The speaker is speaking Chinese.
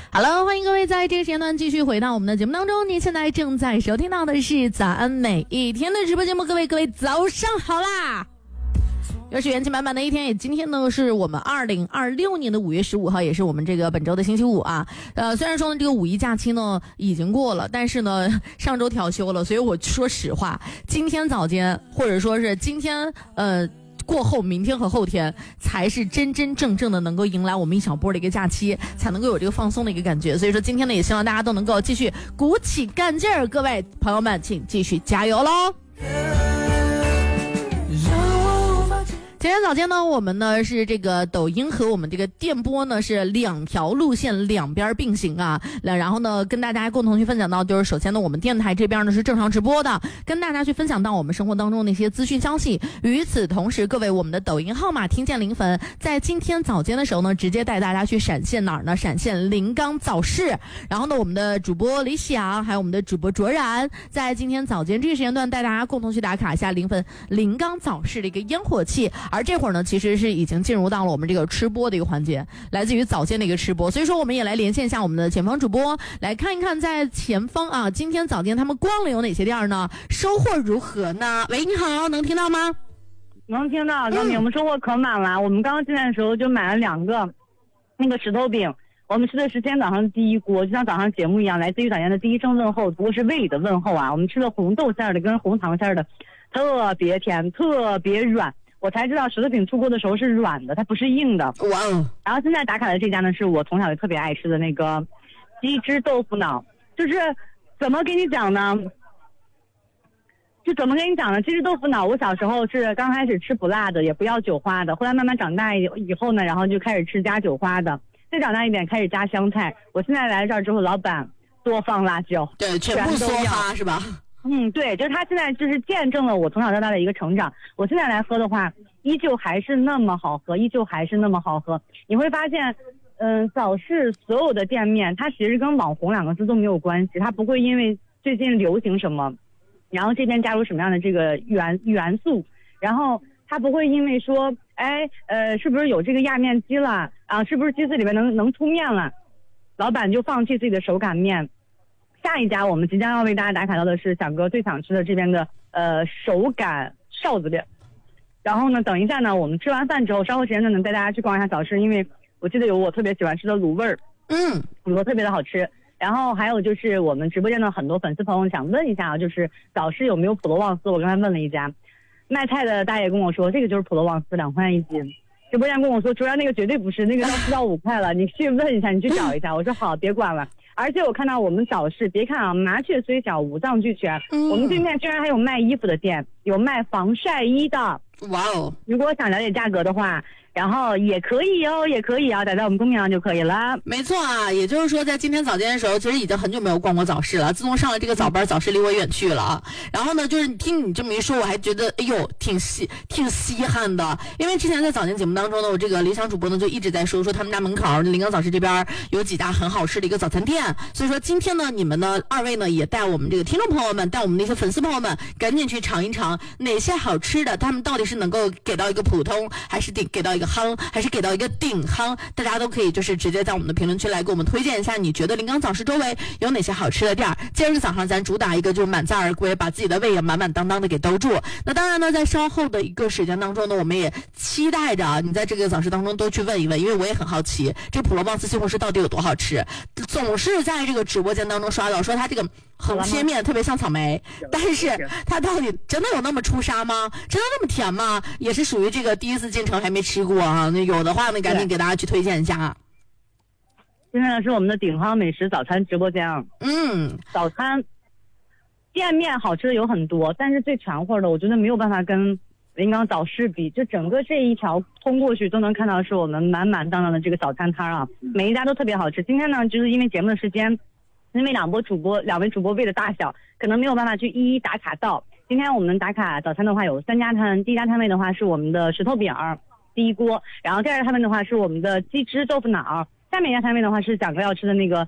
Hello， 欢迎各位在这个时间段继续回到我们的节目当中。您现在正在收听到的是早安每一天的直播节目，各位早上好啦！又是元气满满的一天，也今天呢是我们2026年的5月15号，也是我们这个本周的星期五啊。虽然说呢这个五一假期呢已经过了，但是呢上周调休了，所以我说实话，今天早间或者说是今天过后明天和后天才是真真正正的能够迎来我们一小波的一个假期，才能够有这个放松的一个感觉。所以说今天呢也希望大家都能够继续鼓起干劲儿，各位朋友们请继续加油喽。今天早间呢，我们呢是这个抖音和我们这个电波呢是两条路线两边并行啊，然后呢跟大家共同去分享到，就是首先呢我们电台这边呢是正常直播的，跟大家去分享到我们生活当中那些资讯消息。与此同时，各位我们的抖音号码听见零粉，在今天早间的时候呢，直接带大家去闪现哪儿呢？闪现临港早市。然后呢，我们的主播李想还有我们的主播卓然，在今天早间这个时间段带大家共同去打卡一下临港早市的一个烟火气。而这会儿呢，其实是已经进入到了我们这个吃播的一个环节，来自于早间的一个吃播。所以说，我们也来连线一下我们的前方主播，来看一看在前方啊，今天早间他们逛了有哪些店呢？收获如何呢？喂，你好，能听到吗？ 能听到，高明，我们收获可满了。我们刚刚进来的时候就买了2个那个石头饼，我们吃的是今天早上第一锅，就像早上节目一样，来自于早间的第一声问候，不过是胃里的问候啊。我们吃了红豆馅的跟红糖馅的，特别甜，特别软。我才知道石头饼出锅的时候是软的，它不是硬的。 哇哦！ 然后现在打卡的这家呢，是我从小就特别爱吃的那个鸡汁豆腐脑，就是怎么跟你讲呢？鸡汁豆腐脑，我小时候是刚开始吃不辣的，也不要酒花的，后来慢慢长大以后呢，然后就开始吃加酒花的，再长大一点开始加香菜。我现在来这儿之后，老板多放辣椒， 对，全部梭哈是吧？ 对，就是他现在就是见证了我从小到大的一个成长。我现在来喝的话，依旧还是那么好喝，你会发现，早市所有的店面，它其实跟网红2个字都没有关系，它不会因为最近流行什么，然后这边加入什么样的这个元素，然后它不会因为说，是不是有这个压面机了啊？是不是机子里面能出面了，老板就放弃自己的手擀面。下一家我们即将要为大家打卡到的是小哥最想吃的这边的手擀臊子面。然后呢，等一下呢，我们吃完饭之后，稍后时间呢能带大家去逛一下早市，因为我记得有我特别喜欢吃的卤味儿，卤味特别的好吃。然后还有就是我们直播间的很多粉丝朋友想问一下啊，就是早市有没有普罗旺斯？我刚才问了一家卖菜的大爷跟我说，这个就是普罗旺斯，2块1斤。直播间跟我说，主要那个绝对不是，那个要4到5块了，你去问一下，你去找一下。我说好，别管了。而且我看到我们早市，别看啊，麻雀虽小，五脏俱全。我们对面居然还有卖衣服的店，有卖防晒衣的。 哇哦！ 如果想了解价格的话，然后也可以啊，打在我们公屏上就可以了。 没错啊，也就是说在今天早间的时候，其实已经很久没有逛过早市了。自从上了这个早班，早市离我远去了啊。然后呢，就是听你这么一说，我还觉得哎呦挺稀罕的。因为之前在早间节目当中呢，我这个理想主播呢就一直在说他们家门口临港早市这边有几家很好吃的一个早餐店。所以说今天呢，你们呢2位呢也带我们这个听众朋友们，带我们那些粉丝朋友们，赶紧去尝一尝哪些好吃的，他们到底是能够给到一个普通，还是给到一个夯，还是给到一个顶夯，大家都可以就是直接在我们的评论区来给我们推荐一下，你觉得临港早市周围有哪些好吃的店儿。今儿个早上咱主打一个就是满载而归，把自己的胃也满满当当的给兜住。那当然呢，在稍后的一个时间当中呢，我们也期待着啊，你在这个早市当中都去问一问，因为我也很好奇这普罗旺斯西红柿到底有多好吃。总是在这个直播间当中刷到说它这个横切面特别像草莓，但是它到底真的有那么出沙吗？真的那么甜吗？也是属于这个第一次进城还没吃过啊。那有的话呢，赶紧给大家去推荐一下。 现在呢是我们的顶夯美食早餐直播间啊。早餐店面好吃的有很多，但是最全乎的我觉得没有办法跟临港早市比，就整个这一条通过去都能看到是我们满满当当的这个早餐摊啊，每一家都特别好吃。今天呢就是因为节目的时间，因为两位主播胃的大小，可能没有办法去一一打卡到。今天我们打卡早餐的话有3家摊，第一家摊位的话是我们的石头饼第一锅，然后第2个摊位的话是我们的鸡汁豆腐脑，下面一家摊位的话是蒋哥要吃的那个